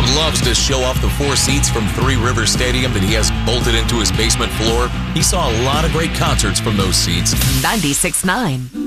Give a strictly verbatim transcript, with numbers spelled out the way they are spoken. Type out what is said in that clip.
Tom loves to show off the four seats from Three Rivers Stadium that he has bolted into his basement floor. He saw a lot of great concerts from those seats. ninety-six point nine